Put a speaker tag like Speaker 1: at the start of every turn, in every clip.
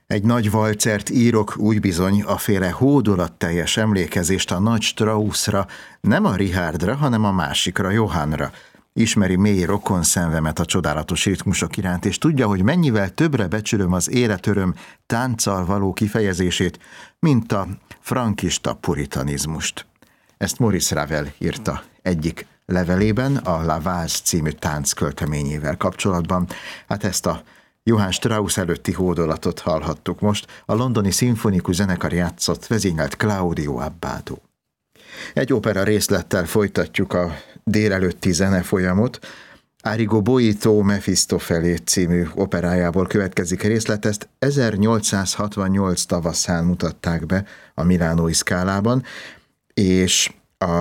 Speaker 1: Egy nagy valcert írok, úgy bizony, aféle hódolatteljes emlékezést a nagy Straussra, nem a Richardra, hanem a másikra, Johannra. Ismeri mély rokonszenvemet a csodálatos ritmusok iránt, és tudja, hogy mennyivel többre becsülöm az életöröm tánccal való kifejezését, mint a frankista puritanizmust. Ezt Maurice Ravel írta egyik levelében, a La Valse című tánckölteményével kapcsolatban. Hát ezt a Johann Strauss előtti hódolatot hallhattuk most, a londoni szimfonikus zenekar játszott, vezényelt Claudio Abbado. Egy opera részlettel folytatjuk a délelőtti zenefolyamot. Arrigo Boito Mephistopheles című operájából következik részlet, ezt 1868 tavaszán mutatták be a Milánói Scalában, és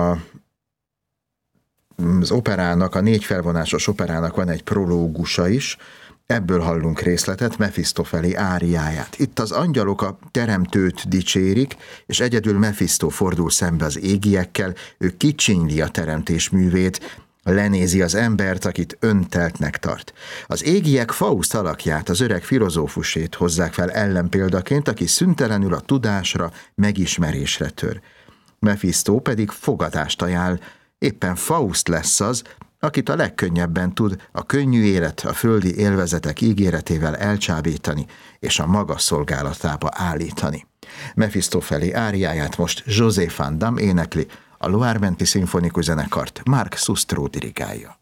Speaker 1: az operának, a 4 felvonásos operának van egy prológusa is, ebből hallunk részletet, Mephistopheles áriáját. Itt az angyalok a teremtőt dicsérik, és egyedül Mephisto fordul szembe az égiekkel, ő kicsinyli a teremtés művét, lenézi az embert, akit önteltnek tart. Az égiek Faust alakját, az öreg filozófusét hozzák fel ellenpéldaként, aki szüntelenül a tudásra, megismerésre tör. Mephisto pedig fogadást ajánl, éppen Faust lesz az, akit a legkönnyebben tud a könnyű élet, a földi élvezetek ígéretével elcsábítani és a maga szolgálatába állítani. Mephistopheles áriáját most José van Damme énekli, a Loire-menti szimfonikus zenekart Marc Sustro dirigálja.